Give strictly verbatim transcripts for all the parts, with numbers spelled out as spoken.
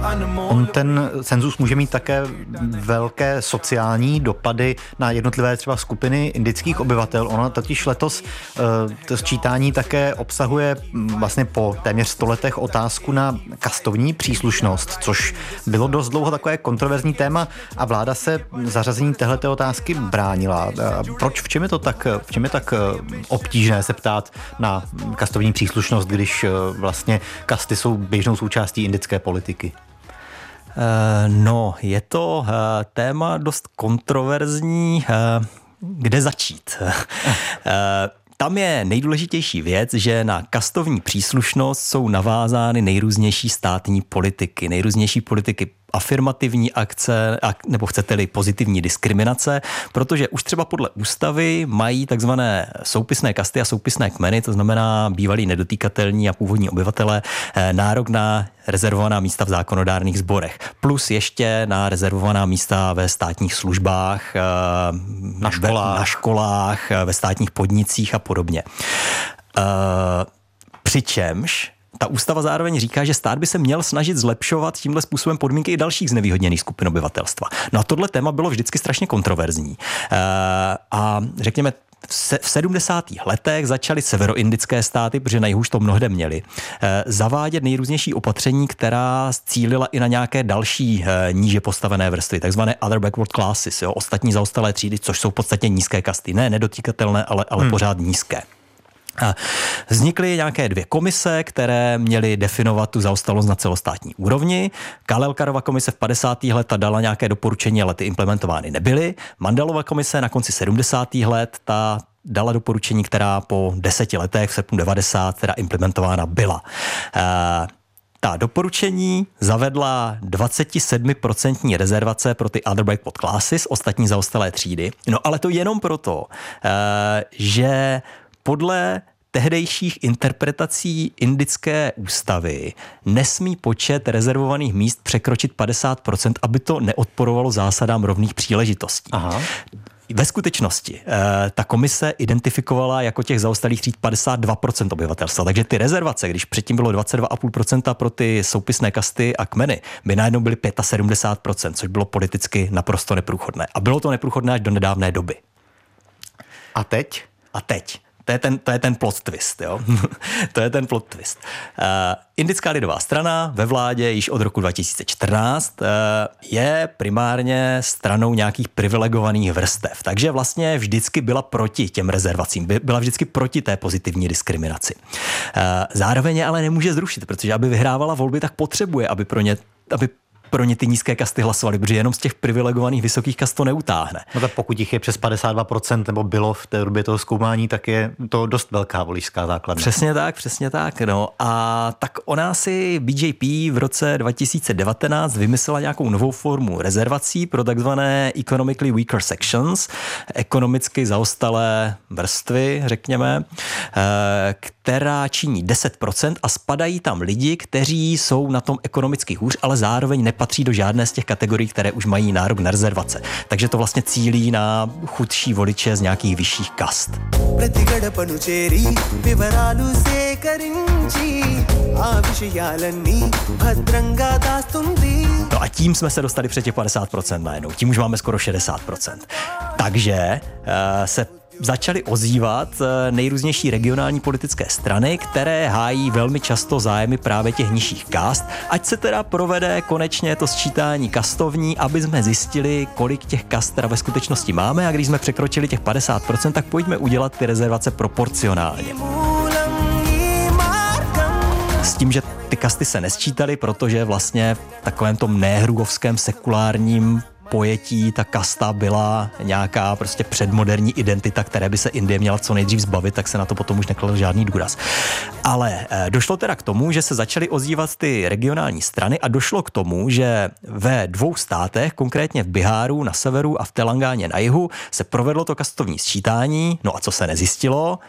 On ten cenzus může mít také velké sociální dopady na jednotlivé třeba skupiny indických obyvatel. Ono totiž letos to sčítání také obsahuje vlastně po téměř sto letech otázku na kastovní příslušnost, což bylo dost dlouho takové kontroverzní téma a vláda se zařazení téhleté otázky bránila. Proč, v čem je to tak, v čem je tak obtížné se ptát na kastovní příslušnost, když vlastně kasty jsou běžnou součástí indické politiky? No, je to téma dost kontroverzní. Kde začít? Tam je nejdůležitější věc, že na kastovní příslušnost jsou navázány nejrůznější státní politiky, nejrůznější politiky afirmativní akce, nebo chcete-li pozitivní diskriminace, protože už třeba podle ústavy mají takzvané soupisné kasty a soupisné kmeny, to znamená bývalí nedotýkatelní a původní obyvatele, nárok na rezervovaná místa v zákonodárných sborech, plus ještě na rezervovaná místa ve státních službách, na školách, ve, na školách ve státních podnicích a podobně. Přičemž ta ústava zároveň říká, že stát by se měl snažit zlepšovat tímhle způsobem podmínky i dalších znevýhodněných skupin obyvatelstva. No a tohle téma bylo vždycky strašně kontroverzní. A řekněme, v sedmdesátých letech začaly severoindické státy, protože na jihu už to mnohde měli, zavádět nejrůznější opatření, která cílila i na nějaké další níže postavené vrstvy, takzvané other backward classes, jo, ostatní zaostalé třídy, což jsou v podstatě nízké kasty. Ne nedotýkatelné, ale, ale hmm. pořád nízké. Vznikly nějaké dvě komise, které měly definovat tu zaostalost na celostátní úrovni. Kalelkarova komise v padesátých letech dala nějaké doporučení, ale ty implementovány nebyly. Mandalova komise na konci sedmdesátých let ta dala doporučení, která po deseti letech v srpnu devadesát teda implementována byla. Ta doporučení zavedla dvacet sedm procent rezervace pro ty other backward classes, ostatní zaostalé třídy. No ale to jenom proto, že podle tehdejších interpretací indické ústavy nesmí počet rezervovaných míst překročit padesát procent, aby to neodporovalo zásadám rovných příležitostí. Aha. Ve skutečnosti ta komise identifikovala jako těch zaostalých tříd padesát dva procent obyvatelstva, takže ty rezervace, když předtím bylo dvacet dva celá pět procenta pro ty soupisné kasty a kmeny, by najednou byly sedmdesát pět procent, což bylo politicky naprosto neprůchodné. A bylo to neprůchodné až do nedávné doby. A teď? A teď. To je ten, to je ten plot twist, jo. To je ten plot twist. Uh, Indická lidová strana ve vládě již od roku dva tisíce čtrnáct uh, je primárně stranou nějakých privilegovaných vrstev. Takže vlastně vždycky byla proti těm rezervacím. By, byla vždycky proti té pozitivní diskriminaci. Uh, zároveň je ale nemůže zrušit, protože aby vyhrávala volby, tak potřebuje, aby pro ně, aby pro ně ty nízké kasty hlasovali, protože jenom z těch privilegovaných vysokých kast to neutáhne. No tak pokud jich je přes padesát dva procent nebo bylo v té době toho zkoumání, tak je to dost velká voličská základna. Přesně tak, přesně tak. No. A tak ona si B J P v roce dva tisíce devatenáct vymyslela nějakou novou formu rezervací pro takzvané economically weaker sections, ekonomicky zaostalé vrstvy, řekněme, která činí deset procent a spadají tam lidi, kteří jsou na tom ekonomicky hůř, ale zároveň nepatří do žádné z těch kategorií, které už mají nárok na rezervace. Takže to vlastně cílí na chudší voliče z nějakých vyšších kast. No a tím jsme se dostali před těch padesát procent najednou. Tím už máme skoro šedesát procent. Takže uh, se začaly ozývat nejrůznější regionální politické strany, které hájí velmi často zájmy právě těch nižších kast. Ať se teda provede konečně to sčítání kastovní, aby jsme zjistili, kolik těch kast teda ve skutečnosti máme, a když jsme překročili těch padesát procent, tak pojďme udělat ty rezervace proporcionálně. S tím, že ty kasty se nesčítaly, protože vlastně v takovém tom nehruovském sekulárním pojetí ta kasta byla nějaká prostě předmoderní identita, které by se Indie měla co nejdřív zbavit, tak se na to potom už nekladl žádný důraz. Ale e, došlo teda k tomu, že se začaly ozývat ty regionální strany a došlo k tomu, že ve dvou státech, konkrétně v Biháru na severu a v Telangáně na jihu, se provedlo to kastovní sčítání. No a co se nezjistilo?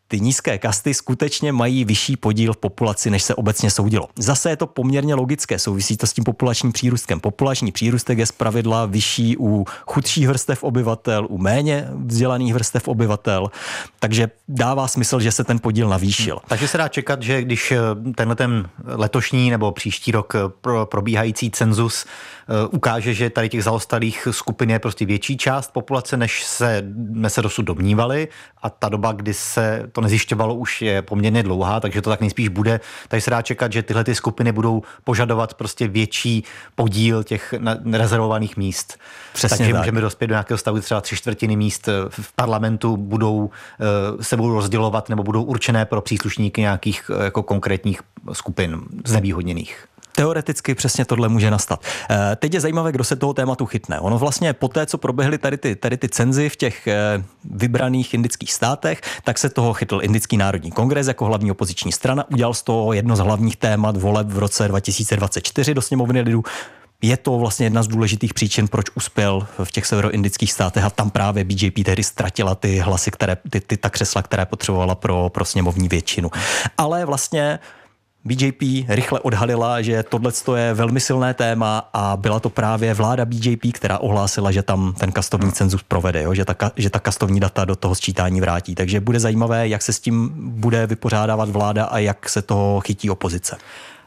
ty nízké kasty skutečně mají vyšší podíl v populaci, než se obecně soudilo. Zase je to poměrně logické, souvisí to s tím populačním přírůstkem. Populační přírůstek je zpravidla vyšší u chudších vrstev obyvatel, u méně vzdělaných vrstev obyvatel, takže dává smysl, že se ten podíl navýšil. Takže se dá čekat, že když tenhle ten letošní nebo příští rok pro probíhající cenzus ukáže, že tady těch zaostalých skupin je prostě větší část populace, než se, jsme se dosud domnívali, a ta doba, kdy se to nezjišťovalo, už je poměrně dlouhá, takže to tak nejspíš bude. Takže se dá čekat, že tyhle ty skupiny budou požadovat prostě větší podíl těch rezervovaných míst. Přesně takže tak. můžeme dospět do nějakého stavu, třeba tři čtvrtiny míst v parlamentu budou, se budou rozdělovat nebo budou určené pro příslušníky nějakých jako konkrétních skupin znevýhodněných. Teoreticky přesně tohle může nastat. Teď je zajímavé, kdo se toho tématu chytne. Ono vlastně po té, co proběhly tady ty, tady ty cenzy v těch vybraných indických státech, tak se toho chytl Indický národní kongres jako hlavní opoziční strana. Udělal z toho jedno z hlavních témat voleb v roce dva tisíce dvacet čtyři do sněmovny lidu. Je to vlastně jedna z důležitých příčin, proč uspěl v těch severoindických státech, a tam právě B J P tehdy ztratila ty hlasy, které, ty, ty ta křesla, které potřebovala pro, pro sněmovní většinu. Ale vlastně B J P rychle odhalila, že tohle je velmi silné téma, a byla to právě vláda B J P, která ohlásila, že tam ten kastovní cenzus provede, jo? Že, ta, že ta kastovní data do toho sčítání vrátí. Takže bude zajímavé, jak se s tím bude vypořádávat vláda a jak se toho chytí opozice.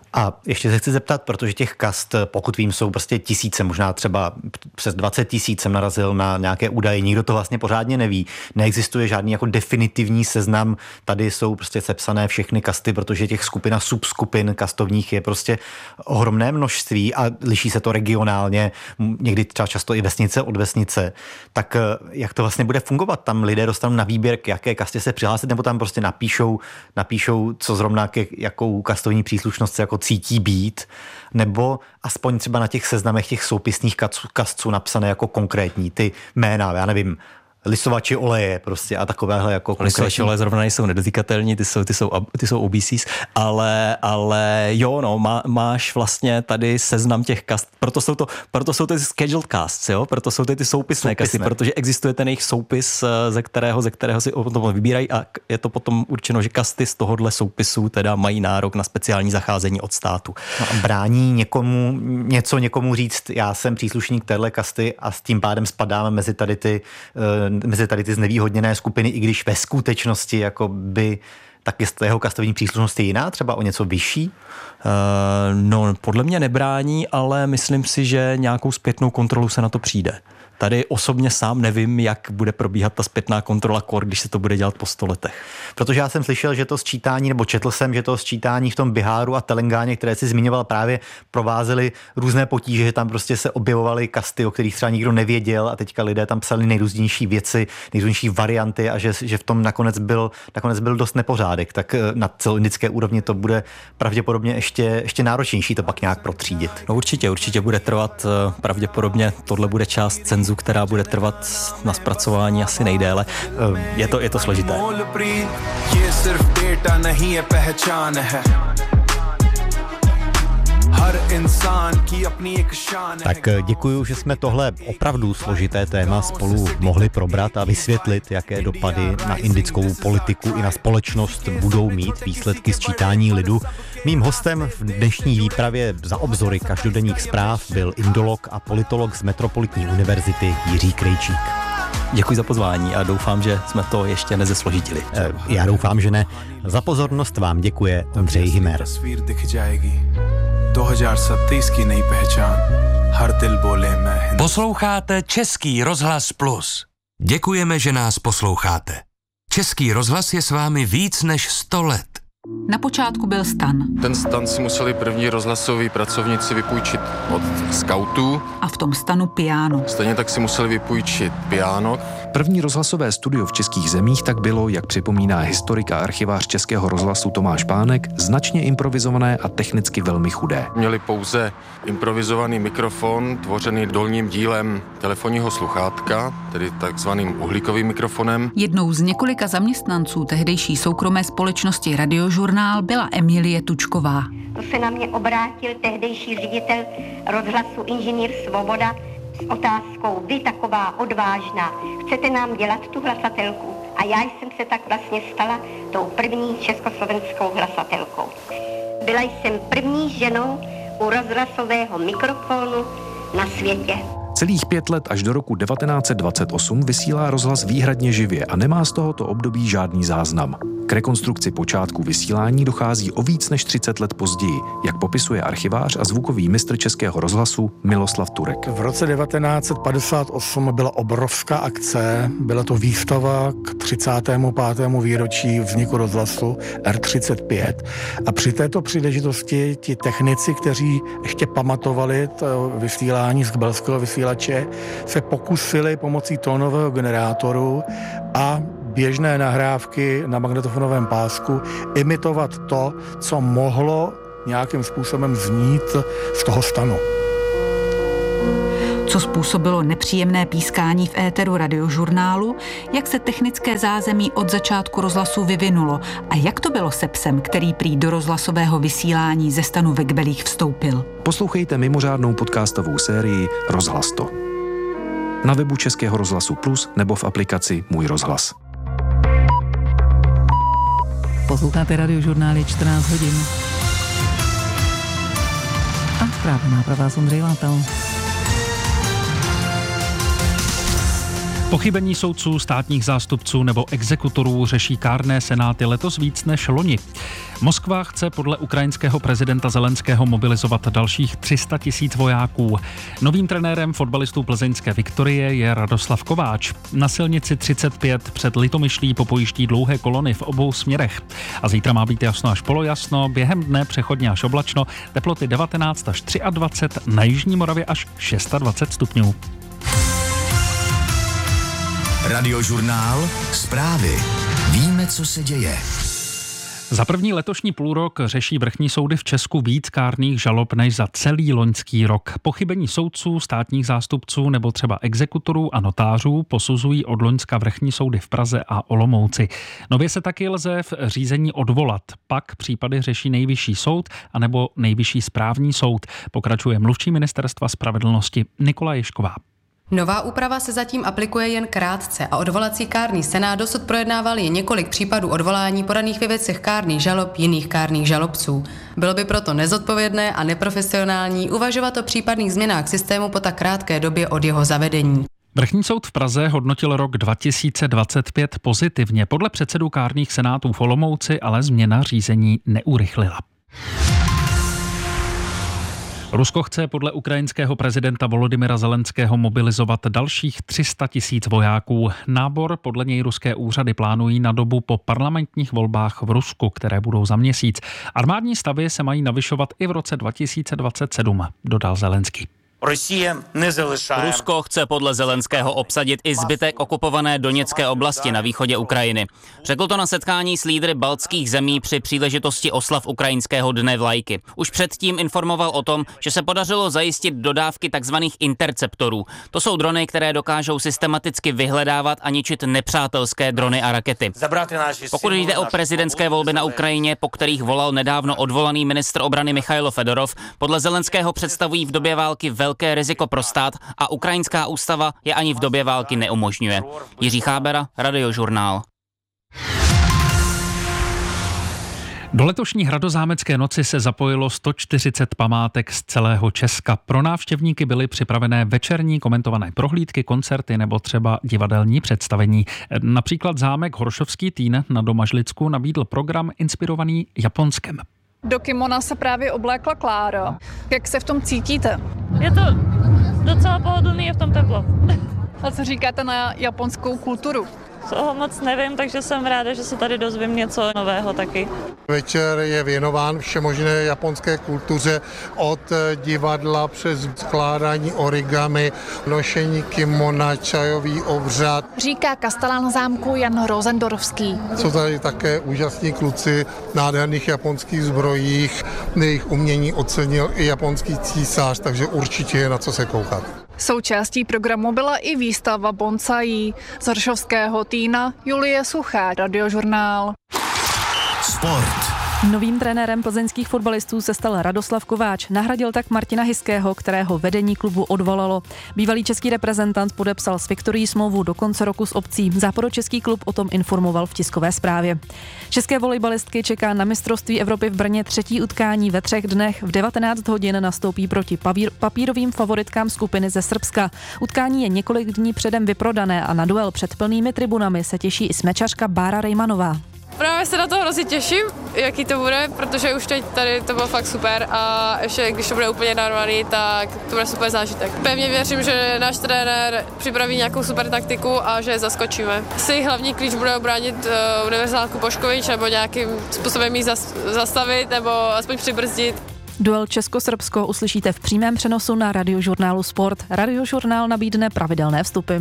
A ještě se chci zeptat, protože těch kast, pokud vím, jsou prostě tisíce, možná třeba přes dvacet tisíc jsem narazil na nějaké údaje, nikdo to vlastně pořádně neví. Neexistuje žádný jako definitivní seznam, tady jsou prostě sepsané všechny kasty, protože těch skupin a subskupin kastovních je prostě ohromné množství a liší se to regionálně, někdy třeba často i vesnice od vesnice. Tak jak to vlastně bude fungovat? Tam lidé dostanou na výběr, k jaké kastě se přihlásit, nebo tam prostě napíšou, napíšou co zrovna k jakou kastovní příslušnost se jako cítí být, nebo aspoň třeba na těch seznamech těch soupisných kastců napsané jako konkrétní ty jména, já nevím, lisovači oleje prostě a takovéhle jako konkrétní. Lisovači oleje zrovna nejsou nedotykatelní, ty jsou, ty jsou, ty jsou O B Cs, ale, ale jo, no, má, máš vlastně tady seznam těch kast, proto jsou to, proto jsou ty scheduled casts, jo, proto jsou ty, ty soupisné, soupisné kasty, protože existuje ten jejich soupis, ze kterého, ze kterého si potom vybírají, a je to potom určeno, že kasty z tohohle soupisu teda mají nárok na speciální zacházení od státu. No a brání někomu, něco někomu říct, já jsem příslušník téhle kasty a s tím pádem spadám mezi tady ty mezi tady ty znevýhodněné skupiny, i když ve skutečnosti jako by tak je jeho kastovní příslušnost jiná, třeba o něco vyšší? Uh, no, podle mě nebrání, ale myslím si, že nějakou zpětnou kontrolu se na to přijde. Tady osobně sám nevím, jak bude probíhat ta zpětná kontrola kor, když se to bude dělat po sto letech. Protože já jsem slyšel, že to sčítání, nebo četl jsem, že to sčítání v tom Biháru a Telengáně, které si zmiňoval, právě provázely různé potíže, že tam prostě se objevovaly kasty, o kterých třeba nikdo nevěděl, a teďka lidé tam psali nejrůznější věci, nejrůznější varianty, a že, že v tom nakonec byl, nakonec byl dost nepořádek. Tak na celoindické úrovni to bude pravděpodobně ještě, ještě náročnější to pak nějak protřídit. No určitě, určitě bude trvat, pravděpodobně tohle bude část cenzu, která bude trvat na zpracování asi nejdéle. Je to, je to složité. Tak děkuju, že jsme tohle opravdu složité téma spolu mohli probrat a vysvětlit, jaké dopady na indickou politiku i na společnost budou mít výsledky sčítání lidu. Mým hostem v dnešní výpravě za obzory každodenních zpráv byl indolog a politolog z Metropolitní univerzity Jiří Krejčík. Děkuji za pozvání a doufám, že jsme to ještě nezesložitili. Já doufám, že ne. Za pozornost vám děkuje Ondřej Himer. Posloucháte Český rozhlas Plus. Děkujeme, že nás posloucháte. Český rozhlas je s vámi víc než sto let. Na počátku byl stan. Ten stan si museli první rozhlasoví pracovníci vypůjčit od skautů. A v tom stanu piano. Stejně tak si museli vypůjčit piano. První rozhlasové studio v českých zemích tak bylo, jak připomíná historik a archivář Českého rozhlasu Tomáš Pánek, značně improvizované a technicky velmi chudé. Měli pouze improvizovaný mikrofon, tvořený dolním dílem telefonního sluchátka, tedy takzvaným uhlíkovým mikrofonem. Jednou z několika zaměstnanců tehdejší soukromé společnosti Radiožurnál byla Emilie Tučková. To se na mě obrátil tehdejší ředitel rozhlasu inženýr Svoboda s otázkou: vy taková odvážná, chcete nám dělat tu hlasatelku? a já jsem se tak vlastně stala tou první československou hlasatelkou. Byla jsem první ženou u rozhlasového mikrofonu na světě. Celých pět let až do roku devatenáct set dvacet osm vysílá rozhlas výhradně živě a nemá z tohoto období žádný záznam. K rekonstrukci počátku vysílání dochází o víc než třicet let později, jak popisuje archivář a zvukový mistr Českého rozhlasu Miloslav Turek. V roce devatenáct set padesát osm byla obrovská akce, byla to výstava k třicátému pátému výročí vzniku rozhlasu R třicet pět a při této příležitosti ti technici, kteří ještě pamatovali to vysílání z kbelského vysílače, se pokusili pomocí tónového generátoru a běžné nahrávky na magnetofonovém pásku imitovat to, co mohlo nějakým způsobem znít z toho stanu. Co způsobilo nepříjemné pískání v éteru radiožurnálu, jak se technické zázemí od začátku rozhlasu vyvinulo a jak to bylo se psem, který prý do rozhlasového vysílání ze stanu ve Kbelích vstoupil. Poslouchejte mimořádnou podcastovou sérii Rozhlas to. Na webu Českého rozhlasu Plus nebo v aplikaci Můj rozhlas. Posloucháte radiožurnály čtrnáct hodin. A právě má pro vás Ondřej Vátal. Pochybení soudců, státních zástupců nebo exekutorů řeší kárné senáty letos víc než loni. Moskva chce podle ukrajinského prezidenta Zelenského mobilizovat dalších tři sta tisíc vojáků. Novým trenérem fotbalistů plzeňské Viktorie je Radoslav Kováč. Na silnici třicet pět před Litomyšlí popojiští dlouhé kolony v obou směrech. A zítra má být jasno až polojasno, během dne přechodně až oblačno, teploty devatenáct až dvacet tři, na jižní Moravě až dvacet šest stupňů. Radiožurnál, zprávy. Víme, co se děje. Za první letošní půlrok řeší vrchní soudy v Česku víc kárných žalob než za celý loňský rok. Pochybení soudců, státních zástupců nebo třeba exekutorů a notářů posuzují od loňska vrchní soudy v Praze a Olomouci. Nově se taky lze v řízení odvolat. Pak případy řeší Nejvyšší soud anebo Nejvyšší správní soud. Pokračuje mluvčí Ministerstva spravedlnosti Nikola Ježková. Nová úprava se zatím aplikuje jen krátce a odvolací kárný senát dosud projednával jen několik případů odvolání podaných ve věcech kárných žalob jiných kárných žalobců. Bylo by proto nezodpovědné a neprofesionální uvažovat o případných změnách systému po tak krátké době od jeho zavedení. Vrchní soud v Praze hodnotil rok dva tisíce dvacet pět pozitivně. Podle předsedů kárných senátů v Olomouci ale změna řízení neurychlila. Rusko chce podle ukrajinského prezidenta Volodymyra Zelenského mobilizovat dalších tři sta tisíc vojáků. Nábor podle něj ruské úřady plánují na dobu po parlamentních volbách v Rusku, které budou za měsíc. Armádní stavy se mají navyšovat i v roce dva tisíce dvacet sedm, dodal Zelenský. Rusko chce podle Zelenského obsadit i zbytek okupované Doněcké oblasti na východě Ukrajiny. Řekl to na setkání s lídry baltských zemí při příležitosti oslav ukrajinského dne vlajky. Už předtím informoval o tom, že se podařilo zajistit dodávky tzv. Interceptorů. To jsou drony, které dokážou systematicky vyhledávat a ničit nepřátelské drony a rakety. Pokud jde o prezidentské volby na Ukrajině, po kterých volal nedávno odvolaný ministr obrany Michailo Fedorov, podle Zelenského představují v době války velké velké riziko pro stát a ukrajinská ústava je ani v době války neumožňuje. Jiří Chábera, Radiožurnál. Do letošní hradozámecké noci se zapojilo sto čtyřicet památek z celého Česka. Pro návštěvníky byly připravené večerní komentované prohlídky, koncerty nebo třeba divadelní představení. Například zámek Horšovský Týn na Domažlicku nabídl program inspirovaný Japonskem. Do kimona se právě oblékla Klára. Jak se v tom cítíte? Je to docela pohodlný, je v tom teplo. A co říkáte na japonskou kulturu? Toho moc nevím, takže jsem ráda, že se tady dozvím něco nového taky. Večer je věnován všemožné japonské kultuře, od divadla přes skládání origami, nošení kimona, čajový obřad. Říká kastelán zámku Jan Rosendorovský. Jsou tady také úžasní kluci v nádherných japonských zbrojích. Jejich umění ocenil i japonský císař, takže určitě je na co se koukat. Součástí programu byla i výstava bonsaí z Horšovského Týna Julie Suchá, Radiožurnál. Sport. Novým trenérem plzeňských fotbalistů se stal Radoslav Kováč. Nahradil tak Martina Hiského, kterého vedení klubu odvolalo. Bývalý český reprezentant podepsal s Viktorií smlouvu do konce roku s opcí. Západočeský klub o tom informoval v tiskové zprávě. České volejbalistky čeká na mistrovství Evropy v Brně třetí utkání ve třech dnech. V devatenáct hodin nastoupí proti papír, papírovým favoritkám skupiny ze Srbska. Utkání je několik dní předem vyprodané a na duel před plnými tribunami se těší i smečařka Bára Rejmanová. Právě se na to hrozně těším, jaký to bude, protože už teď tady to bylo fakt super a ještě když to bude úplně narvaný, tak to bude super zážitek. Pevně věřím, že náš trenér připraví nějakou super taktiku a že je zaskočíme. Si hlavní klíč bude obránit uh, univerzálku Boškovič nebo nějakým způsobem ji zas, zastavit nebo aspoň přibrzdit. Duel Česko-Srbsko uslyšíte v přímém přenosu na Radiožurnálu Sport. Radiožurnál nabídne pravidelné vstupy.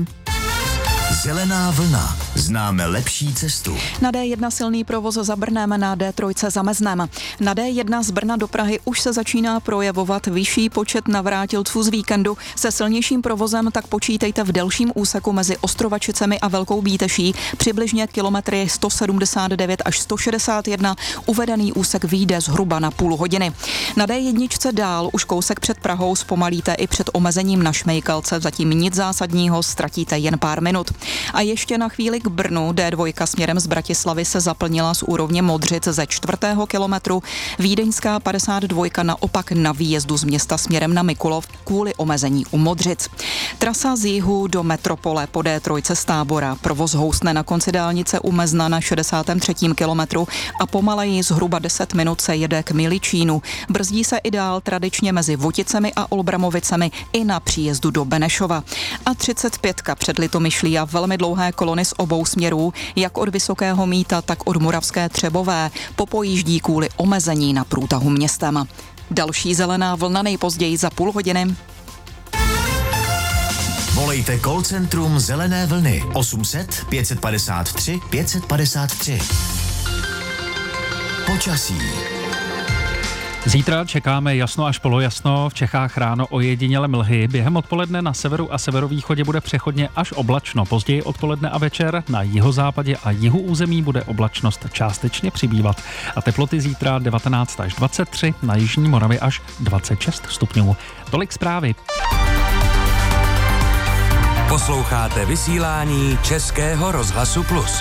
Zelená vlna. Známe lepší cestu. Na D jedna silný provoz za Brnem, na D tři za Meznem. Na D jedna z Brna do Prahy už se začíná projevovat vyšší počet navrátilců z víkendu. Se silnějším provozem tak počítejte v delším úseku mezi Ostrovačicemi a Velkou Bíteší. Přibližně kilometry sto sedmdesát devět až sto šedesát jedna. Uvedený úsek vyjde zhruba na půl hodiny. Na D jedna dál už kousek před Prahou zpomalíte i před omezením na Šmejkalce. Zatím nic zásadního, ztratíte jen pár minut. A ještě na chvíli k Brnu. D dva směrem z Bratislavy se zaplnila z úrovně Modřic ze čtvrtého kilometru. Vídeňská padesát dva naopak na výjezdu z města směrem na Mikulov kvůli omezení u Modřic. Trasa z jihu do metropole po D tři z Tábora. Provoz housne na konci dálnice u Mezna na šedesátém třetím kilometru a pomaleji zhruba deset minut se jede k Miličínu. Brzdí se i dál tradičně mezi Voticemi a Olbramovicemi i na příjezdu do Benešova. A třicet pět před Litomyšlí a velmi dlouhé kolony z obou směrů, jak od Vysokého Mýta, tak od Moravské Třebové, popojíždí kvůli omezení na průtahu městem. Další zelená vlna nejpozději za půl hodiny. Volejte call centrum Zelené vlny osm set pět padesát tři pět padesát tři. Počasí. Zítra čekáme jasno až polojasno, v Čechách ráno ojediněle mlhy. Během odpoledne na severu a severovýchodě bude přechodně až oblačno. Později odpoledne a večer na jihozápadě a jihu území bude oblačnost částečně přibývat. A teploty zítra devatenáct až dvacet tři, na jižní Moravě až dvacet šest stupňů. Tolik zprávy. Posloucháte vysílání Českého rozhlasu Plus.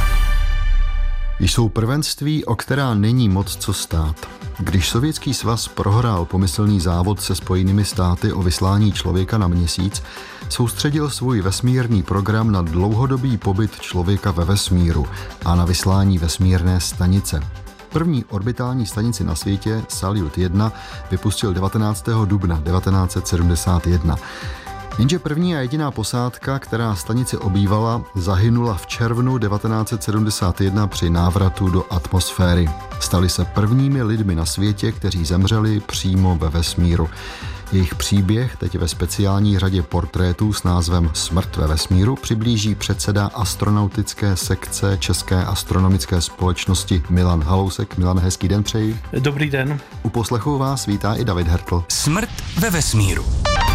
Jsou prvenství, o která není moc co stát. Když Sovětský svaz prohrál pomyslný závod se Spojenými státy o vyslání člověka na Měsíc, soustředil svůj vesmírný program na dlouhodobý pobyt člověka ve vesmíru a na vyslání vesmírné stanice. První orbitální stanici na světě, Salyut jedna, vypustil devatenáctého dubna devatenáct set sedmdesát jedna. Jenže první a jediná posádka, která stanici obývala, zahynula v červnu devatenáct set sedmdesát jedna při návratu do atmosféry. Stali se prvními lidmi na světě, kteří zemřeli přímo ve vesmíru. Jejich příběh teď ve speciální řadě portrétů s názvem Smrt ve vesmíru přiblíží předseda astronautické sekce České astronomické společnosti Milan Halousek. Milan, hezký den přeji. Dobrý den. U poslechu vás vítá i David Hertl. Smrt ve vesmíru.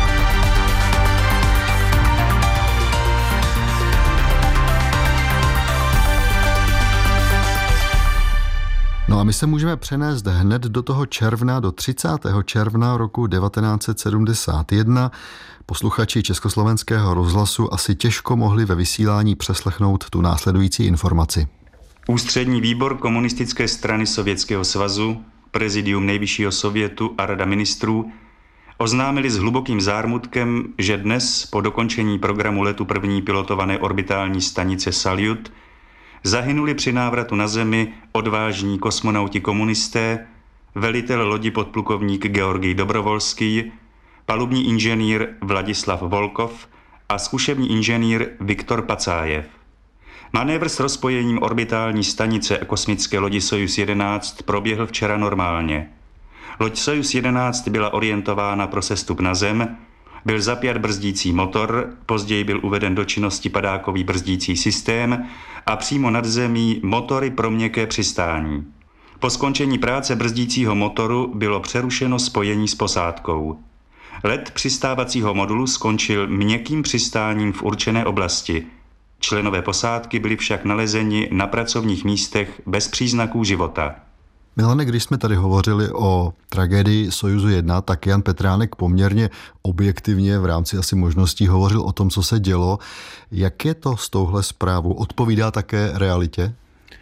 No a my se můžeme přenést hned do toho června, do třicátého června roku devatenáct set sedmdesát jedna. Posluchači Československého rozhlasu asi těžko mohli ve vysílání přeslechnout tu následující informaci. Ústřední výbor komunistické strany Sovětského svazu, prezidium Nejvyššího sovětu a Rada ministrů oznámili s hlubokým zármutkem, že dnes po dokončení programu letu první pilotované orbitální stanice Salyut zahynuli při návratu na Zemi odvážní kosmonauti komunisté, velitel lodi podplukovník Georgij Dobrovolský, palubní inženýr Vladislav Volkov a zkušební inženýr Viktor Pacájev. Manévr s rozpojením orbitální stanice a kosmické lodi Sojuz jedenáct proběhl včera normálně. Loď Sojuz jedenáct byla orientována pro sestup na Zem, byl zapjat brzdící motor, později byl uveden do činnosti padákový brzdící systém a přímo nad zemí motory pro měkké přistání. Po skončení práce brzdícího motoru bylo přerušeno spojení s posádkou. Let přistávacího modulu skončil měkkým přistáním v určené oblasti. Členové posádky byli však nalezeni na pracovních místech bez příznaků života. Milane, když jsme tady hovořili o tragédii Sojuzu jedna, tak Jan Petránek poměrně objektivně v rámci asi možností hovořil o tom, co se dělo. Jak je to s touhle zprávou? Odpovídá také realitě?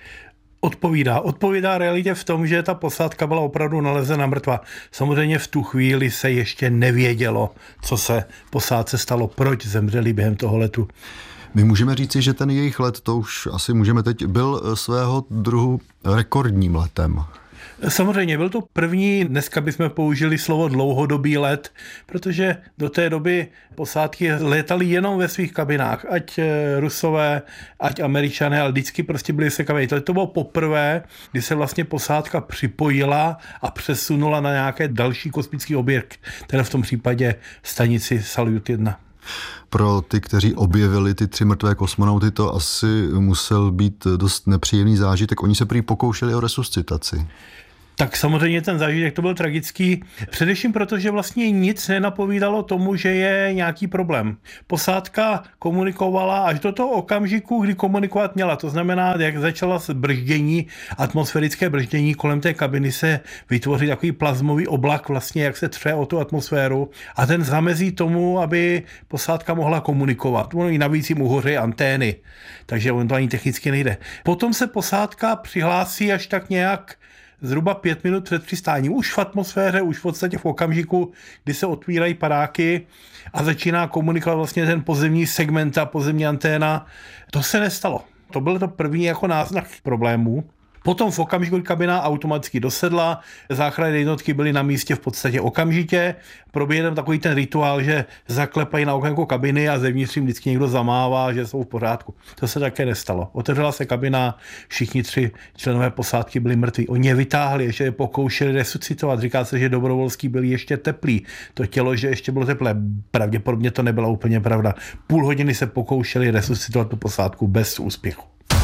Odpovídá. Odpovídá realitě v tom, že ta posádka byla opravdu nalezena mrtvá. Samozřejmě v tu chvíli se ještě nevědělo, co se posádce stalo, proč zemřeli během toho letu. My můžeme říci, že ten jejich let, to už asi můžeme teď, byl svého druhu rekordním letem. Samozřejmě byl to první, dneska bychom použili slovo dlouhodobý let, protože do té doby posádky létaly jenom ve svých kabinách, ať Rusové, ať Američané, ale vždycky prostě byli se kabiny. To bylo poprvé, kdy se vlastně posádka připojila a přesunula na nějaké další kosmický objekt, teda v tom případě stanici Saljut jedna. Pro ty, kteří objevili ty tři mrtvé kosmonauty, to asi musel být dost nepříjemný zážitek. Oni se prý pokoušeli o resuscitaci. Tak samozřejmě ten zážitek to byl tragický, především proto, že vlastně nic nenapovídalo tomu, že je nějaký problém. Posádka komunikovala až do toho okamžiku, kdy komunikovat měla. To znamená, jak začala brždění, atmosférické brždění kolem té kabiny se vytvoří takový plazmový oblak, vlastně jak se tře o tu atmosféru a ten zamezí tomu, aby posádka mohla komunikovat. Ono i navíc jim uhoří antény, takže on to ani technicky nejde. Potom se posádka přihlásí až tak nějak zhruba pět minut před přistáním. Už v atmosféře, už v podstatě v okamžiku, kdy se otvírají padáky a začíná komunikovat vlastně ten pozemní segment a pozemní anténa. To se nestalo. To byl to první jako náznak problémů. Potom v okamžiku, kdy kabina automaticky dosedla, záchranné jednotky byly na místě v podstatě okamžitě. Proběhne takový ten rituál, že zaklepají na okénko kabiny a zevnitř jim vždycky někdo zamává, že jsou v pořádku. To se také nestalo. Otevřela se kabina, všichni tři členové posádky byli mrtví. Oni je vytáhli, ještě je pokoušeli resuscitovat. Říká se, že Dobrovolský byl ještě teplý. To tělo, že ještě bylo teplé. Pravděpodobně to nebyla úplně pravda. Půl hodiny se pokoušeli resuscitovat tu posádku bez úspěchu.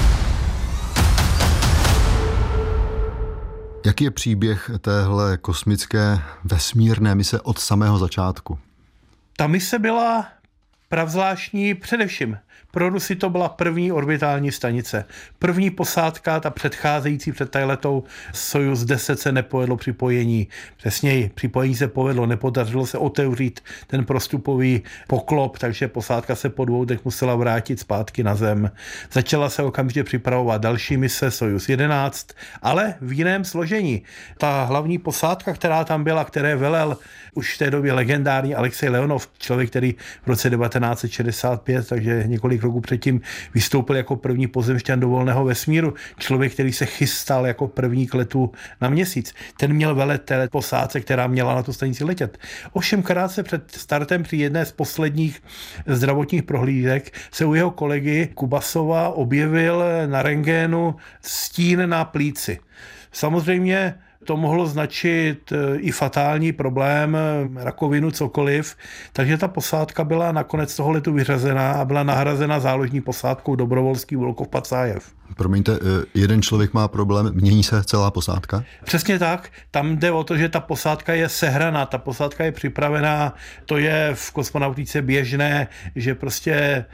Jaký je příběh téhle kosmické vesmírné mise od samého začátku? Ta mise byla pravzvláštní především. Pro Rusy to byla první orbitální stanice. První posádka, ta předcházející před tajletou Sojuz deset se nepovedlo připojení. Přesněji, připojení se povedlo, nepodařilo se otevřít ten prostupový poklop, takže posádka se po dvou dnech musela vrátit zpátky na Zem. Začala se okamžitě připravovat další mise Sojuz jedenáct, ale v jiném složení. Ta hlavní posádka, která tam byla, které velel už v té době legendární Alexej Leonov, člověk, který v roce devatenáct set šedesát pět, takže několik roků předtím vystoupil jako první pozemšťan do volného vesmíru. Člověk, který se chystal jako první k letu na Měsíc. Ten měl velet té posádce, která měla na tu stanici letět. Ovšem krátce před startem při jedné z posledních zdravotních prohlídek se u jeho kolegy Kubasova objevil na rentgenu stín na plíci. Samozřejmě to mohlo značit i fatální problém, rakovinu, cokoliv. Takže ta posádka byla nakonec toho letu vyřazená a byla nahrazena záložní posádkou Dobrovolský, Volkov, Pacájev. Promiňte, jeden člověk má problém, mění se celá posádka? Přesně tak. Tam jde o to, že ta posádka je sehraná, ta posádka je připravená. To je v kosmonautice běžné, že prostě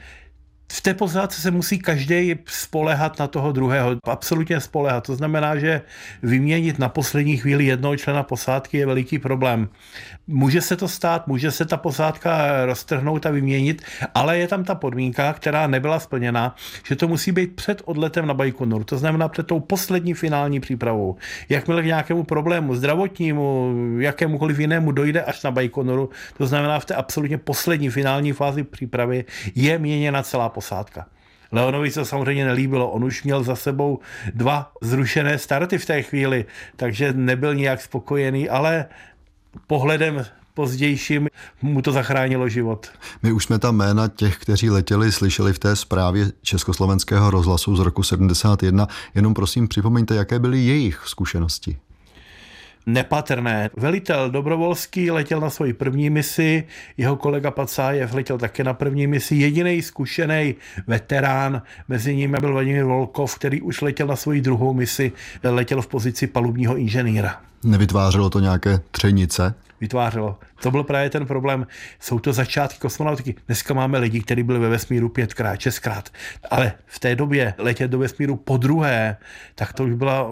v té posádce se musí každý spoléhat na toho druhého, absolutně spoléhat. To znamená, že vyměnit na poslední chvíli jednoho člena posádky je veliký problém. Může se to stát, může se ta posádka roztrhnout a vyměnit, ale je tam ta podmínka, která nebyla splněna, že to musí být před odletem na Bajkonur, to znamená před tou poslední finální přípravou. Jakmile k nějakému problému zdravotnímu, jakémukoliv jinému dojde až na Bajkonuru, to znamená v té absolutně poslední finální fázi přípravy je měněna celá posádka. Leonovi se samozřejmě nelíbilo, on už měl za sebou dva zrušené starty v té chvíli, takže nebyl nijak spokojený, ale pohledem pozdějším mu to zachránilo život. My už jsme ta jména těch, kteří letěli, slyšeli v té zprávě Československého rozhlasu z roku sedmdesát jedna. Jenom prosím připomeňte, jaké byly jejich zkušenosti. Nepatrné. Velitel Dobrovolský letěl na svoji první misi, jeho kolega Pacájev letěl také na první misi. Jediný zkušený veterán mezi nimi byl Vladimír Volkov, který už letěl na svoji druhou misi, letěl v pozici palubního inženýra. Nevytvářelo to nějaké třenice? Vytvářelo. To byl právě ten problém. Jsou to začátky kosmonautiky. Dneska máme lidi, kteří byli ve vesmíru pětkrát, šestkrát, ale v té době letět do vesmíru po druhé, tak to už byla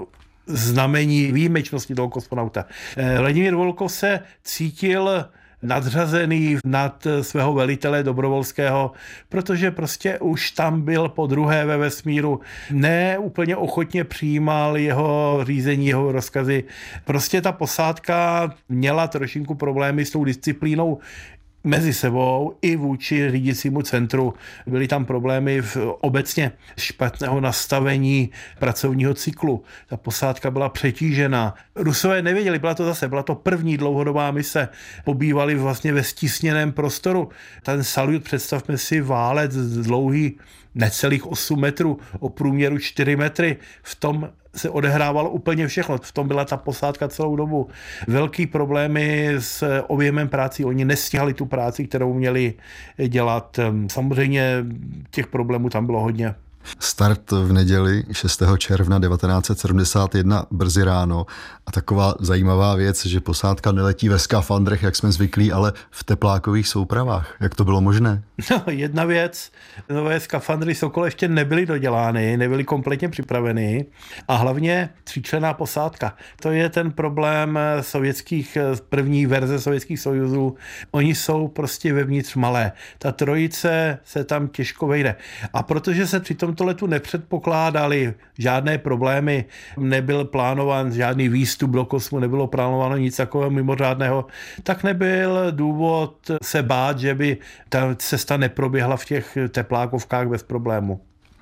znamení výjimečnosti toho kosmonauta. Vladimír Volkov se cítil nadřazený nad svého velitele Dobrovolského, protože prostě už tam byl po druhé ve vesmíru, ne úplně ochotně přijímal jeho řízení, jeho rozkazy. Prostě ta posádka měla trošinku problémy s tou disciplínou mezi sebou i vůči řídícímu centru. Byly tam problémy v obecně špatného nastavení pracovního cyklu. Ta posádka byla přetížená. Rusové nevěděli, byla to zase, byla to první dlouhodobá mise. Pobývali vlastně ve stísněném prostoru. Ten salut, představme si válec dlouhý necelých osm metrů, o průměru čtyři metry. V tom se odehrávalo úplně všechno. V tom byla ta posádka celou dobu. Velký problémy s objemem práci. Oni nestihali tu práci, kterou měli dělat. Samozřejmě těch problémů tam bylo hodně. Start v neděli šestého června devatenáct set sedmdesát jedna brzy ráno a taková zajímavá věc, že posádka neletí ve skafandrech, jak jsme zvyklí, ale v teplákových soupravách. Jak to bylo možné? No, jedna věc, nové skafandry Sokol ještě nebyly dodělány, nebyly kompletně připraveny a hlavně tříčlenná posádka. To je ten problém sovětských, první verze sovětských sojuzů. Oni jsou prostě vevnitř malé. Ta trojice se tam těžko vejde. A protože se při tomto letu nepředpokládali žádné problémy, nebyl plánován žádný výstup do kosmu, nebylo plánováno nic takového mimořádného, tak nebyl důvod se bát, že by ta cesta neproběhla v těch teplákovkách bez problému.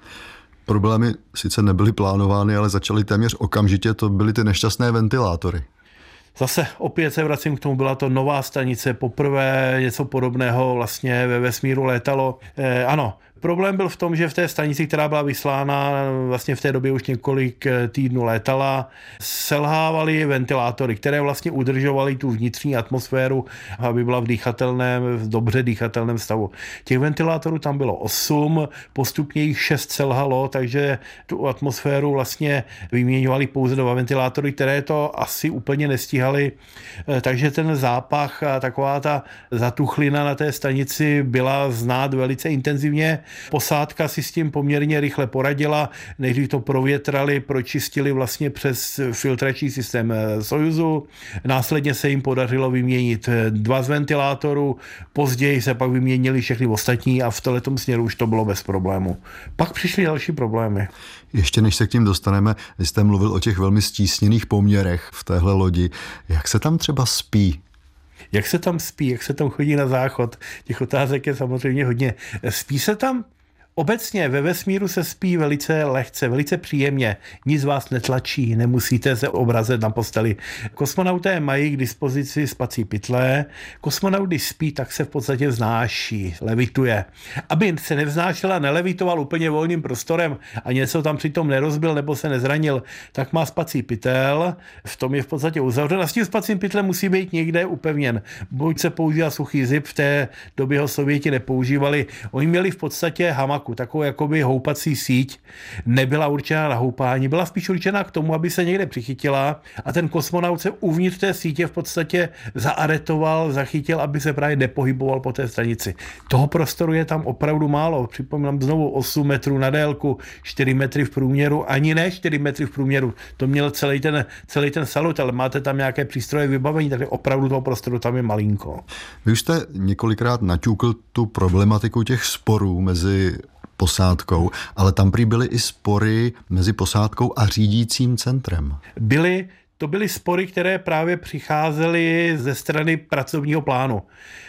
Problémy sice nebyly plánovány, ale začaly téměř okamžitě, to byly ty nešťastné ventilátory. Zase opět se vracím k tomu, byla to nová stanice, poprvé něco podobného vlastně ve vesmíru létalo. Eh, ano, problém byl v tom, že v té stanici, která byla vyslána, vlastně v té době už několik týdnů létala, selhávaly ventilátory, které vlastně udržovaly tu vnitřní atmosféru, aby byla v dýchatelném, v dobře dýchatelném stavu. Těch ventilátorů tam bylo osm, postupně jich šest selhalo, takže tu atmosféru vlastně vyměňovali pouze dva ventilátory, které to asi úplně nestíhaly, takže ten zápach a taková ta zatuchlina na té stanici byla znát velice intenzivně. Posádka si s tím poměrně rychle poradila, než to provětrali, pročistili vlastně přes filtrační systém Sojuzu. Následně se jim podařilo vyměnit dva z ventilátorů, později se pak vyměnili všechny ostatní a v tomhletom směru už to bylo bez problému. Pak přišly další problémy. Ještě než se k tím dostaneme, vy jste mluvil o těch velmi stísněných poměrech v téhle lodi. Jak se tam třeba spí? Jak se tam spí, jak se tam chodí na záchod? Těch otázek je samozřejmě hodně. Spí se tam? Obecně ve vesmíru se spí velice lehce, velice příjemně. Nic vás netlačí, nemusíte se obrazet na posteli. Kosmonauté mají k dispozici spací pytle. Kosmonaut, když spí, tak se v podstatě vznáší, levituje. Aby se nevznášel a nelevitoval úplně volným prostorem a něco tam přitom nerozbil nebo se nezranil, tak má spací pytel, v tom je v podstatě uzavřen a s tím spacím pytlem musí být někde upevněn. Buď se používá suchý zip, v té době ho Sověti nepoužívali. Oni měli v podstatě hamak, takovou jakoby houpací síť, nebyla určená na houpání, byla spíš určená k tomu, aby se někde přichytila a ten kosmonaut se uvnitř té sítě v podstatě zaaretoval, zachytil, aby se právě nepohyboval po té stanici. Toho prostoru je tam opravdu málo. Připomínám znovu osm metrů na délku, čtyři metry v průměru, ani ne čtyři metry v průměru. To měl celý ten, celý ten salut, ale máte tam nějaké přístroje vybavení, takže opravdu toho prostoru tam je malinko. Vy už jste několikrát naťukl tu problematiku těch sporů mezi posádkou, ale tam prý byly i spory mezi posádkou a řídícím centrem. Byly, to byly spory, které právě přicházely ze strany pracovního plánu.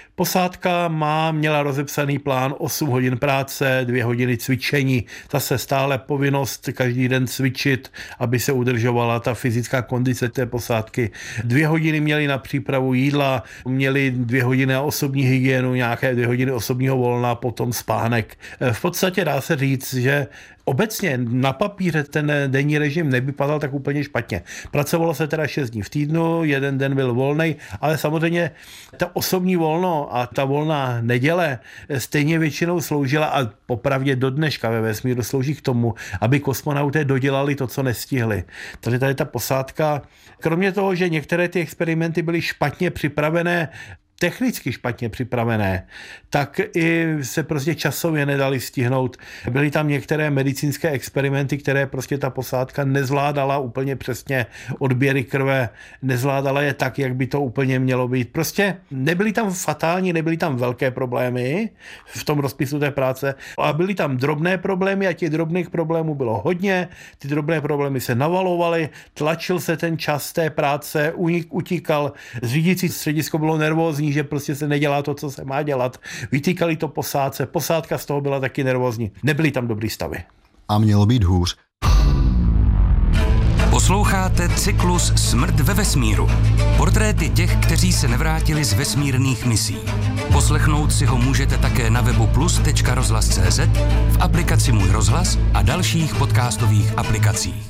Posádka má, měla rozepsaný plán osm hodin práce, dvě hodiny cvičení, zase stále povinnost každý den cvičit, aby se udržovala ta fyzická kondice té posádky. Dvě hodiny měli na přípravu jídla, měli dvě hodiny na osobní hygienu, nějaké dvě hodiny osobního volna, potom spánek. V podstatě dá se říct, že obecně na papíře ten denní režim nevypadal tak úplně špatně. Pracovalo se teda šest dní v týdnu, jeden den byl volnej, ale samozřejmě ta osobní volno a ta volná neděle stejně většinou sloužila a popravdě do dneška ve vesmíru slouží k tomu, aby kosmonauté dodělali to, co nestihli. Takže tady ta posádka, kromě toho, že některé ty experimenty byly špatně připravené, technicky špatně připravené, tak i se prostě časově nedali stihnout. Byly tam některé medicínské experimenty, které prostě ta posádka nezvládala úplně přesně, odběry krve, nezvládala je tak, jak by to úplně mělo být. Prostě nebyly tam fatální, nebyly tam velké problémy v tom rozpisu té práce, a byly tam drobné problémy a těch drobných problémů bylo hodně, ty drobné problémy se navalovaly, tlačil se ten čas té práce, utíkal, řídící středisko bylo nervózní, že prostě se nedělá to, co se má dělat. Vytýkali to posádce, posádka z toho byla taky nervózní. Nebyly tam dobrý stavy. A mělo být hůř. Posloucháte cyklus Smrt ve vesmíru. Portréty těch, kteří se nevrátili z vesmírných misí. Poslechnout si ho můžete také na webu plus tečka rozhlas tečka cé zet, v aplikaci Můj rozhlas a dalších podcastových aplikacích.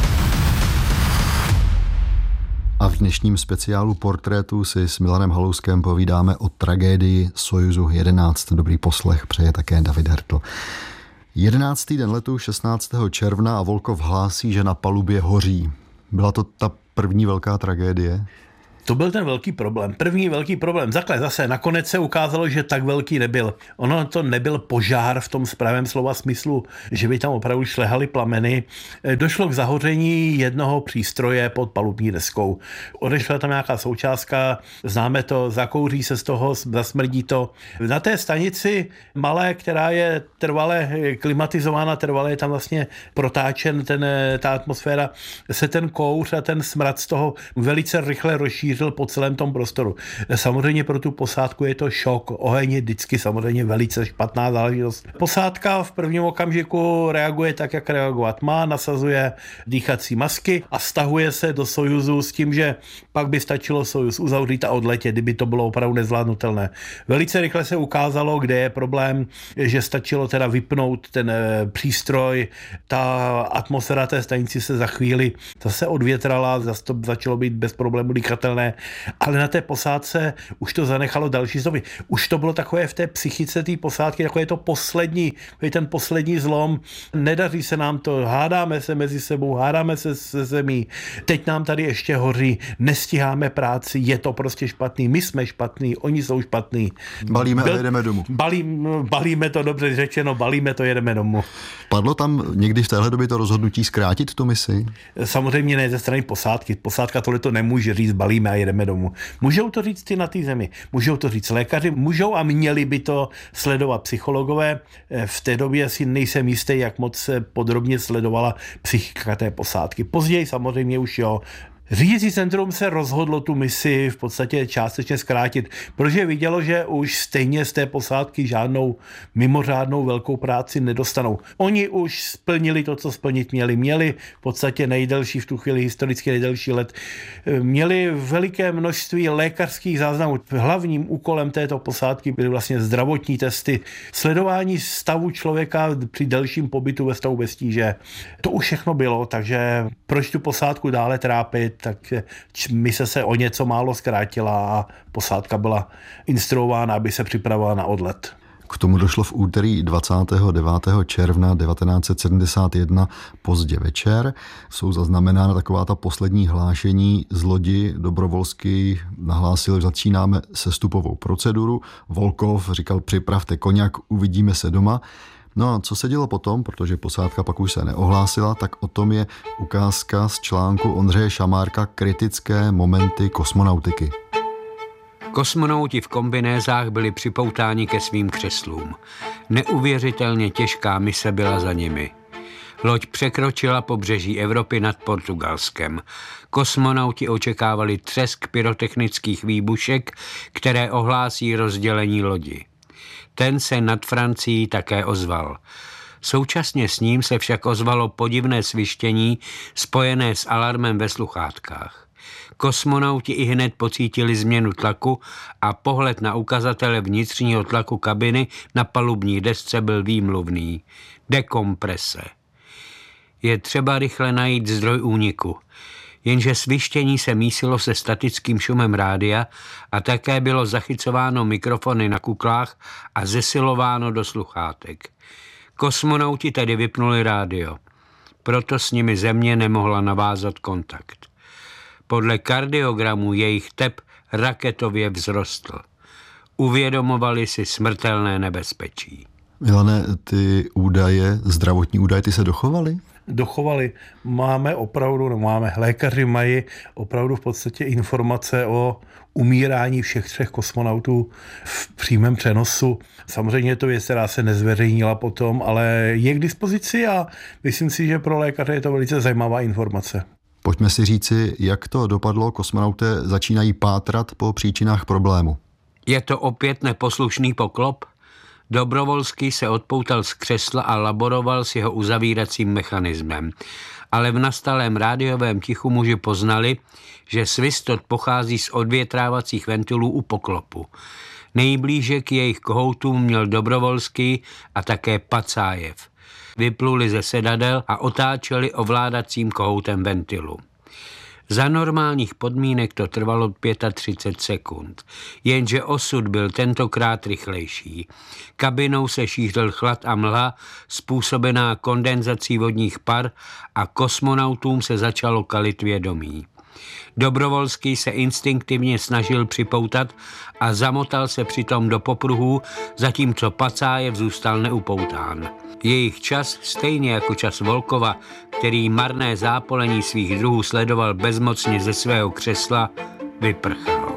A v dnešním speciálu Portrétu si s Milanem Halouskem povídáme o tragédii Sojuzu jedenáct. Dobrý poslech přeje také David Hertl. jedenáctý den letu šestnáctého června a Volkov hlásí, že na palubě hoří. Byla to ta první velká tragédie? To byl ten velký problém. První velký problém. Zakle zase nakonec se ukázalo, že tak velký nebyl. Ono to nebyl požár v tom správném slova smyslu, že by tam opravdu šlehaly plameny. Došlo k zahoření jednoho přístroje pod palubní deskou. Odešla tam nějaká součástka, známe to, zakouří se z toho, zasmrdí to. Na té stanici malé, která je trvale klimatizována, trvale je tam vlastně protáčen ten, ta atmosféra, se ten kouř a ten smrad z toho velice rychle rozšíří po celém tom prostoru. Samozřejmě pro tu posádku je to šok. Oheň je vždycky samozřejmě velice špatná záležitost. Posádka v prvním okamžiku reaguje tak, jak reagovat má, nasazuje dýchací masky a stahuje se do Sojuzu s tím, že pak by stačilo Sojuz uzavřít a odletět, kdyby to bylo opravdu nezvládnutelné. Velice rychle se ukázalo, kde je problém, že stačilo teda vypnout ten přístroj, ta atmosféra té stanici se za chvíli zase odvětrala, zase to začalo být bez problému dýchatelné. Ale na té posádce už to zanechalo další stopy. Už to bylo takové v té psychice té posádky, takové to poslední, ten poslední zlom. Nedaří se nám to, hádáme se mezi sebou, hádáme se se zemí. Teď nám tady ještě hoří, nestíháme práci, je to prostě špatný, my jsme špatný, oni jsou špatný. Balíme Byl, a jedeme domů. Balí, balíme to, dobře řečeno, balíme to, jedeme domů. Padlo tam někdy v téhle době to rozhodnutí zkrátit tu misi? Samozřejmě ne ze strany posádky. Posádka tohle to nemůže říct, balíme a jedeme domů. Můžou to říct ty na té zemi, můžou to říct lékaři, můžou a měli by to sledovat psychologové. V té době si nejsem jistý, jak moc se podrobně sledovala psychika té posádky. Později samozřejmě už jo. Řídící centrum se rozhodlo tu misi v podstatě částečně zkrátit, protože vidělo, že už stejně z té posádky žádnou mimořádnou velkou práci nedostanou. Oni už splnili to, co splnit měli. Měli v podstatě nejdelší, v tu chvíli historicky nejdelší let. Měli veliké množství lékařských záznamů. Hlavním úkolem této posádky byly vlastně zdravotní testy, sledování stavu člověka při delším pobytu ve stavu bez tíže. To už všechno bylo, takže proč tu posádku dále trápit? Tak mise se o něco málo zkrátila a posádka byla instruována, aby se připravovala na odlet. K tomu došlo v úterý dvacátého devátého června devatenáct set sedmdesát jedna pozdě večer. Jsou zaznamenána taková ta poslední hlášení z lodi. Dobrovolský nahlásil, že začínáme sestupovou proceduru. Volkov říkal, připravte koněk, uvidíme se doma. No a co se dělo potom, protože posádka pak už se neohlásila, tak o tom je ukázka z článku Ondřeje Šamárka Kritické momenty kosmonautiky. Kosmonauti v kombinézách byli připoutáni ke svým křeslům. Neuvěřitelně těžká mise byla za nimi. Loď překročila pobřeží Evropy nad Portugalskem. Kosmonauti očekávali třesk pyrotechnických výbušek, které ohlásí rozdělení lodi. Ten se nad Francií také ozval. Současně s ním se však ozvalo podivné svištění spojené s alarmem ve sluchátkách. Kosmonauti i hned pocítili změnu tlaku a pohled na ukazatele vnitřního tlaku kabiny na palubní desce byl výmluvný. Dekomprese. Je třeba rychle najít zdroj úniku. Jenže svištění se mísilo se statickým šumem rádia a také bylo zachycováno mikrofony na kuklách a zesilováno do sluchátek. Kosmonauti tedy vypnuli rádio. Proto s nimi země nemohla navázat kontakt. Podle kardiogramu jejich tep raketově vzrostl. Uvědomovali si smrtelné nebezpečí. Milane, ty údaje, zdravotní údaje, ty se dochovaly? Dochovali. Máme opravdu, no máme, lékaři mají opravdu v podstatě informace o umírání všech třech kosmonautů v přímém přenosu. Samozřejmě je to věc, která se nezveřejnila potom, ale je k dispozici a myslím si, že pro lékaře je to velice zajímavá informace. Pojďme si říci, jak to dopadlo. Kosmonauté začínají pátrat po příčinách problému. Je to opět neposlušný poklop? Dobrovolský se odpoutal z křesla a laboroval s jeho uzavíracím mechanismem. Ale v nastalém rádiovém tichu muži poznali, že svistot pochází z odvětrávacích ventilů u poklopu. Nejblíže k jejich kohoutům měl Dobrovolský a také Pacájev. Vypluli ze sedadel a otáčeli ovládacím kohoutem ventilu. Za normálních podmínek to trvalo třicet pět sekund, jenže osud byl tentokrát rychlejší. Kabinou se šířil chlad a mlha způsobená kondenzací vodních par a kosmonautům se začalo kalit vědomí. Dobrovolský se instinktivně snažil připoutat a zamotal se přitom do popruhů, zatímco Pacájev zůstal neupoután. Jejich čas, stejně jako čas Volkova, který marné zápolení svých druhů sledoval bezmocně ze svého křesla, vyprchal.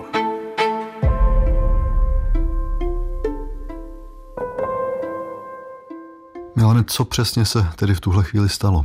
Milane, co přesně se tedy v tuhle chvíli stalo?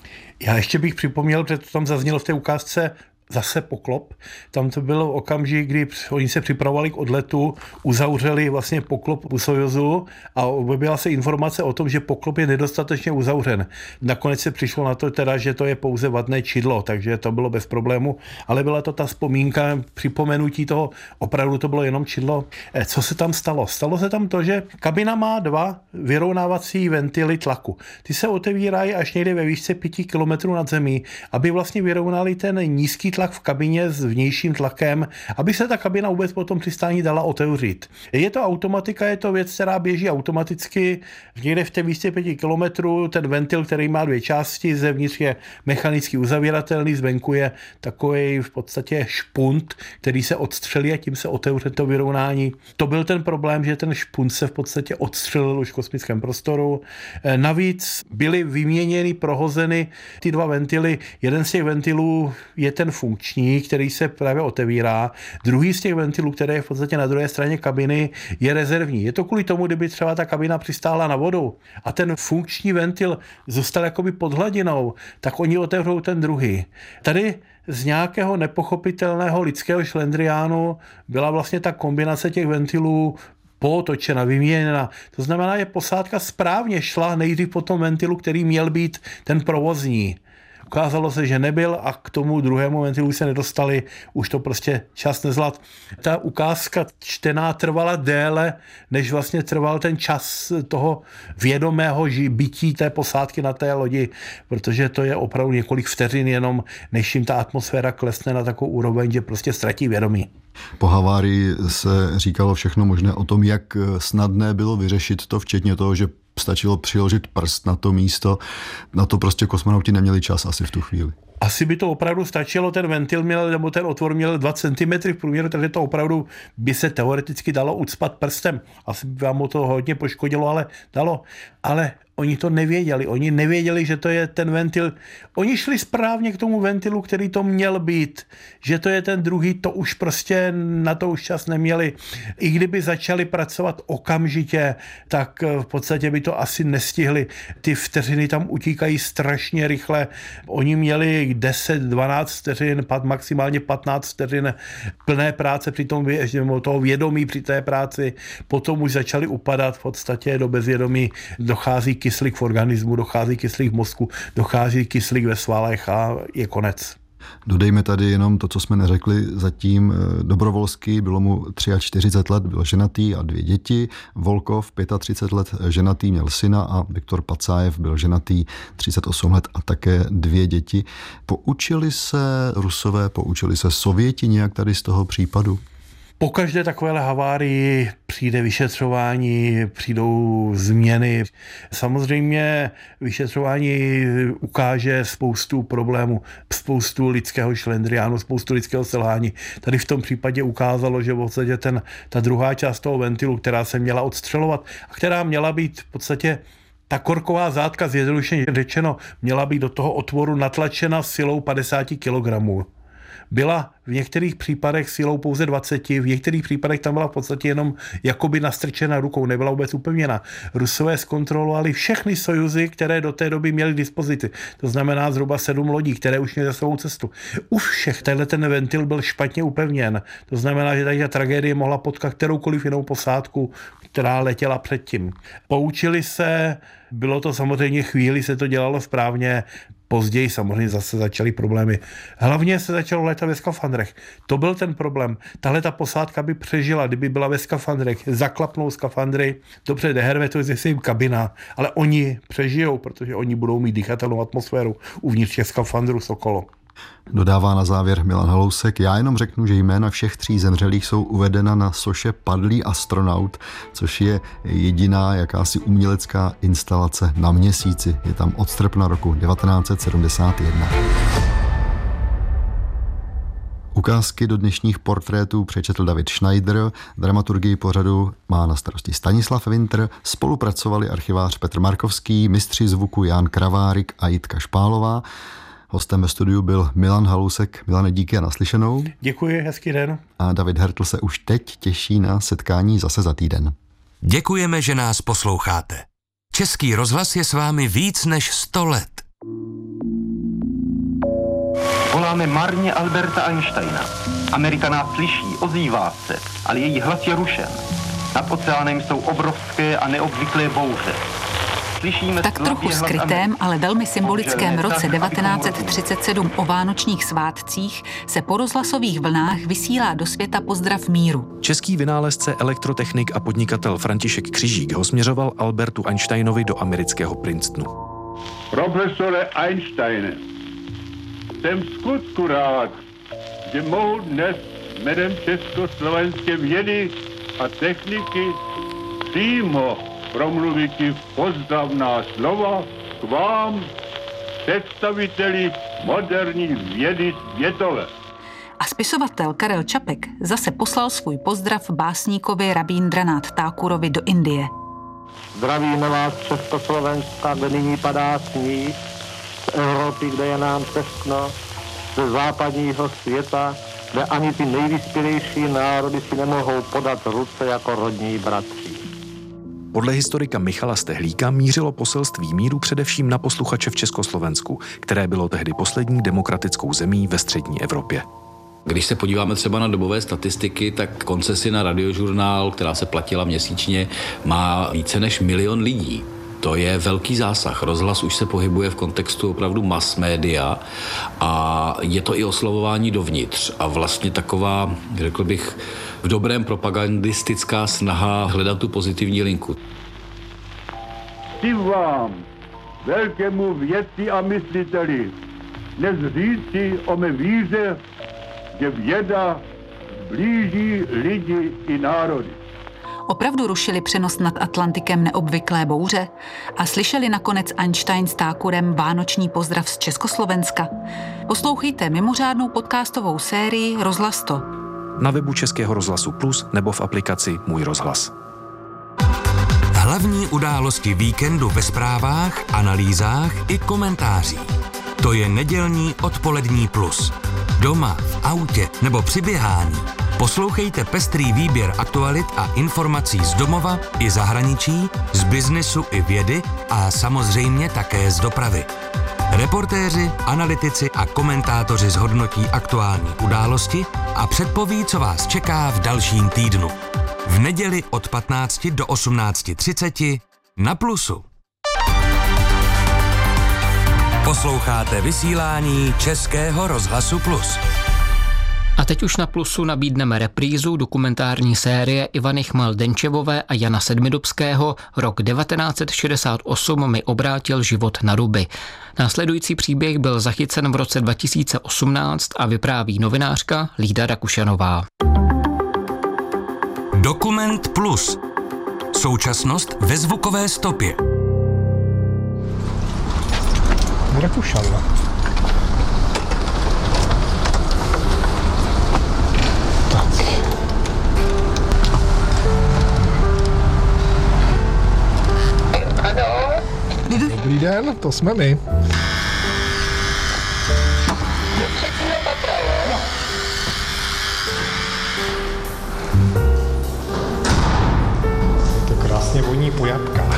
Já ještě bych připomněl, že to tam zaznělo v té ukázce zase poklop. Tam to bylo okamžik, kdy oni se připravovali k odletu, uzavřeli vlastně poklop u Sojuzu a objevila se informace o tom, že poklop je nedostatečně uzavřen. Nakonec se přišlo na to teda, že to je pouze vadné čidlo, takže to bylo bez problému, ale byla to ta vzpomínka, připomenutí toho, opravdu to bylo jenom čidlo. Co se tam stalo? Stalo se tam to, že kabina má dva vyrovnávací ventily tlaku. Ty se otevírají až někde ve výšce pěti kilometrů nad zemí, aby vlastně vyrovnali ten nízký tlak v kabině s vnějším tlakem, aby se ta kabina vůbec po tom přistání dala otevřít. Je to automatika, je to věc, která běží automaticky. Někde v té výšce pěti kilometrů ten ventil, který má dvě části, zevnitř je mechanicky uzavíratelný, zvenku je takový v podstatě špunt, který se odstřelí a tím se otevře to vyrovnání. To byl ten problém, že ten špunt se v podstatě odstřelil už v kosmickém prostoru. Navíc byly vyměněny, prohozeny ty dva ventily. Jeden z těch ventilů je ten funkční, který se právě otevírá. Druhý z těch ventilů, který je v podstatě na druhé straně kabiny, je rezervní. Je to kvůli tomu, kdyby třeba ta kabina přistála na vodu a ten funkční ventil zůstal jakoby pod hladinou, tak oni otevřou ten druhý. Tady z nějakého nepochopitelného lidského šlendriánu byla vlastně ta kombinace těch ventilů pootočena, vyměněna. To znamená, že posádka správně šla nejdřív po tom ventilu, který měl být ten provozní. Ukázalo se, že nebyl a k tomu druhému ventilu se nedostali, už to prostě čas nezvlád. Ta ukázka čtená trvala déle, než vlastně trval ten čas toho vědomého bytí té posádky na té lodi, protože to je opravdu několik vteřin jenom, než jim ta atmosféra klesne na takovou úroveň, že prostě ztratí vědomí. Po havárii se říkalo všechno možné o tom, jak snadné bylo vyřešit to, včetně toho, že stačilo přiložit prst na to místo. Na to prostě kosmonauti neměli čas asi v tu chvíli. Asi by to opravdu stačilo, ten ventil měl, nebo ten otvor měl dva centimetry v průměru, takže to opravdu by se teoreticky dalo ucpat prstem. Asi by vám to hodně poškodilo, ale dalo. Ale oni to nevěděli. Oni nevěděli, že to je ten ventil. Oni šli správně k tomu ventilu, který to měl být. Že to je ten druhý, to už prostě na to už čas neměli. I kdyby začali pracovat okamžitě, tak v podstatě by to asi nestihli. Ty vteřiny tam utíkají strašně rychle. Oni měli deset dvanáct vteřin, maximálně patnáct vteřin plné práce při tom toho vědomí při té práci. Potom už začali upadat v podstatě do bezvědomí. Dochází kyslík v organismu, dochází kyslík v mozku, dochází kyslík ve svalech a je konec. Dodejme tady jenom to, co jsme neřekli zatím. Dobrovolský, bylo mu čtyřicet tři let, byl ženatý a dvě děti. Volkov, třicet pět let, ženatý, měl syna a Viktor Pacájev byl ženatý, třicet osm let a také dvě děti. Poučili se Rusové, poučili se Sověti nějak tady z toho případu? Po každé takovéhle havárii přijde vyšetřování, přijdou změny. Samozřejmě vyšetřování ukáže spoustu problémů, spoustu lidského šlendriánu, spoustu lidského selhání. Tady v tom případě ukázalo, že v podstatě ten, ta druhá část toho ventilu, která se měla odstřelovat a která měla být v podstatě ta korková zátka, zjednodušeně řečeno, měla být do toho otvoru natlačena silou padesát kilogramů. Byla v některých případech silou pouze dvacet, v některých případech tam byla v podstatě jenom jakoby nastrčena rukou, nebyla vůbec upevněna. Rusové zkontrolovali všechny sojuzy, které do té doby měly k dispozici. To znamená zhruba sedm lodí, které už měly za svou cestu. U všech tenhle ten ventil byl špatně upevněn. To znamená, že tady ta tragédie mohla potkat kteroukoliv jinou posádku, která letěla předtím. Poučili se, bylo to samozřejmě chvíli, se to dělalo správně, později samozřejmě zase začaly problémy. Hlavně se začalo létat ve skafandrech. To byl ten problém. Tahle ta posádka by přežila, kdyby byla ve skafandrech. Zaklapnou skafandry, dobře, dehervetuje se jim kabina, ale oni přežijou, protože oni budou mít dýchatelnou atmosféru uvnitř těch skafandrů Sokolo. Dodává na závěr Milan Halousek. Já jenom řeknu, že jména všech tří zemřelých jsou uvedena na soše Padlý astronaut, což je jediná jakási umělecká instalace na Měsíci. Je tam od srpna roku devatenáct set sedmdesát jedna. Ukázky do dnešních portrétů přečetl David Schneider, dramaturgii pořadu má na starosti Stanislav Winter, spolupracovali archivář Petr Markovský, mistři zvuku Jan Kravárik a Jitka Špálová. Hostem ve studiu byl Milan Halousek. Milane, díky a naslyšenou. Děkuji, hezký den. A David Hertl se už teď těší na setkání zase za týden. Děkujeme, že nás posloucháte. Český rozhlas je s vámi víc než sto let. Voláme marně Alberta Einsteina. Amerika nás slyší, ozývá se, ale její hlas je rušen. Nad oceánem jsou obrovské a neobvyklé bouře. V tak trochu skrytém, ale velmi symbolickém roce devatenáct set třicet sedm o vánočních svátcích se po rozhlasových vlnách vysílá do světa pozdrav míru. Český vynálezce, elektrotechnik a podnikatel František Křižík ho směřoval Albertu Einsteinovi do amerického Princetonu. Profesore Einsteine, jsem v skutku rád, že mohu dnes jménem československé vědy a techniky přímo promluviti pozdravná slova k vám, představiteli moderní vědy světové. A spisovatel Karel Čapek zase poslal svůj pozdrav básníkovi Rabíndranath Thakurovi do Indie. Zdravíme vás z Československa, kde nyní padá sníh, z Evropy, kde je nám teskno, ze západního světa, kde ani ty nejvyspělejší národy si nemohou podat ruce jako rodní bratři. Podle historika Michala Stehlíka mířilo poselství míru především na posluchače v Československu, které bylo tehdy poslední demokratickou zemí ve střední Evropě. Když se podíváme třeba na dobové statistiky, tak koncesi na Radiožurnál, která se platila měsíčně, má více než milion lidí. To je velký zásah. Rozhlas už se pohybuje v kontextu opravdu mass media a je to i oslovování dovnitř a vlastně taková, řekl bych, v dobrém propagandistická snaha hledat tu pozitivní linku. Chci vám, velkému vědci a mysliteli, dnes říci o mé víře, že věda blíží lidi i národy. Opravdu rušili přenos nad Atlantikem neobvyklé bouře a slyšeli nakonec Einstein s Thakurem vánoční pozdrav z Československa? Poslouchejte mimořádnou podcastovou sérii Rozhlas to. Na webu Českého rozhlasu Plus nebo v aplikaci Můj rozhlas. Hlavní události víkendu ve zprávách, analýzách i komentářích. To je nedělní odpolední Plus. Doma, v autě nebo při běhání. Poslouchejte pestrý výběr aktualit a informací z domova i zahraničí, z biznesu i vědy a samozřejmě také z dopravy. Reportéři, analytici a komentátoři zhodnotí aktuální události a předpoví, co vás čeká v dalším týdnu. V neděli od patnácti do osmnácti třiceti na Plusu. Posloucháte vysílání Českého rozhlasu Plus. A teď už na Plusu nabídneme reprízu dokumentární série Ivany Chmal-Denčevové a Jana Sedmidobského Rok devatenáct set šedesát osm mi obrátil život na ruby. Následující příběh byl zachycen v roce dva tisíce osmnáct a vypráví novinářka Lída Rakušanová. Dokument Plus. Současnost ve zvukové stopě. Rakušan. Tak. Dobrý den, to jsme my. To krásně voní po jablkách.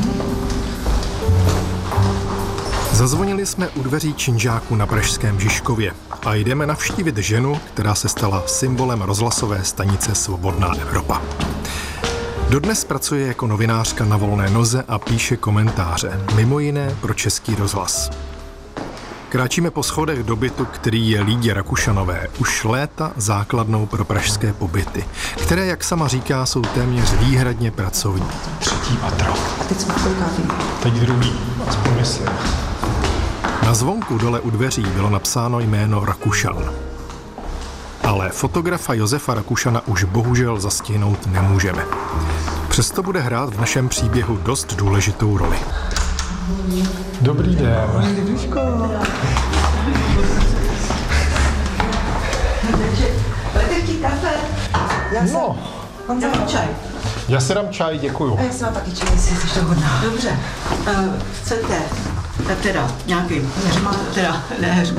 Zazvonili jsme u dveří činžáku na pražském Žižkově a jdeme navštívit ženu, která se stala symbolem rozhlasové stanice Svobodná Evropa. Dodnes pracuje jako novinářka na volné noze a píše komentáře, mimo jiné pro Český rozhlas. Kráčíme po schodech do bytu, který je Lídě Rakušanové už léta základnou pro pražské pobyty, které, jak sama říká, jsou téměř výhradně pracovní. Třetí patro. A teď jsme kolikátý? Teď druhý, aspoň myslím. Na zvonku dole u dveří bylo napsáno jméno Rakušan. Ale fotografa Josefa Rakušana už bohužel zastihnout nemůžeme. Přesto bude hrát v našem příběhu dost důležitou roli. Dobrý den. Budete chtít kafe? Já jsem... No. On za čaj. Já si dám čaj, děkuju. A já jsem vám taky čaj, jestli jsi to hodná. Dobře. Uh, chcete, teda nějaký, heřma, teda ne heřma,